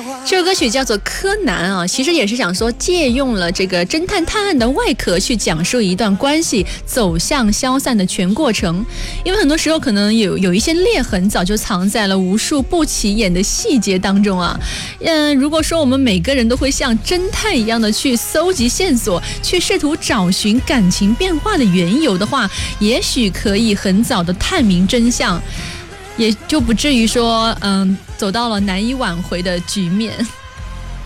这首歌曲叫做《柯南》啊，其实也是想说借用了这个侦探探案的外壳去讲述一段关系走向消散的全过程。因为很多时候可能有一些裂痕早就藏在了无数不起眼的细节当中啊。如果说我们每个人都会像侦探一样的去搜集线索，去试图找寻感情变化的缘由的话，也许可以很早的探明真相，也就不至于说走到了难以挽回的局面。